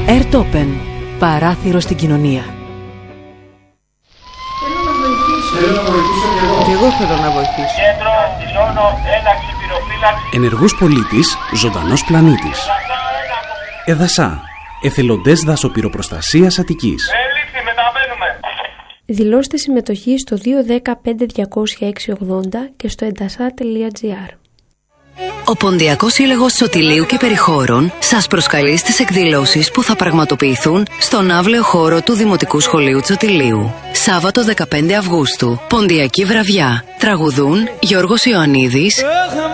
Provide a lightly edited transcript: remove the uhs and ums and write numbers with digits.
Ερτόπεν. Παράθυρο στην κοινωνία. Θέλω να βοηθήσω κι εγώ. Και εγώ θέλω να βοηθήσω. Κέντρο, δηλώνω, ένταξη, πυροφύλαξη. Ενεργός πολίτης, ζωντανός πλανήτης. Εδασά. Εθελοντές δασοπυροπροστασίας Αττικής. Ελήφθη, μεταβαίνουμε. Δηλώστε συμμετοχή στο 210-5206-80 και στο εντασά.gr. Ο Ποντιακός Σύλλογος Σωτηλείου και Περιχώρων σας προσκαλεί στις εκδηλώσεις που θα πραγματοποιηθούν στον αύλαιο χώρο του Δημοτικού Σχολείου Τσωτηλείου. Σάββατο 15 Αυγούστου, Ποντιακή Βραβιά. Τραγουδούν Γιώργος Ιωαννίδης,